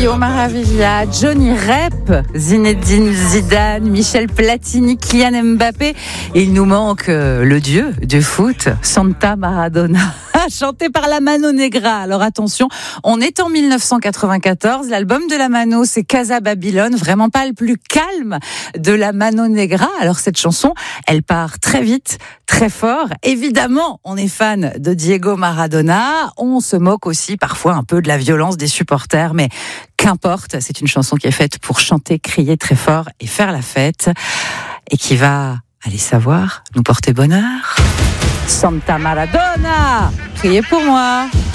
Mario Maravilla, Johnny Rep, Zinedine Zidane, Michel Platini, Kylian Mbappé. Il nous manque le dieu du foot, Santa Maradona, chanté par la Mano Negra. Alors attention, on est en 1994. L'album de la Mano, c'est Casa Babylone, vraiment pas le plus calme de la Mano Negra. Alors cette chanson, elle part très vite, très fort. Évidemment, on est fan de Diego Maradona. On se moque aussi parfois un peu de la violence des supporters, mais qu'importe, c'est une chanson qui est faite pour chanter, crier très fort et faire la fête, et qui va, allez savoir, nous porter bonheur. Santa Maradona, priez pour moi.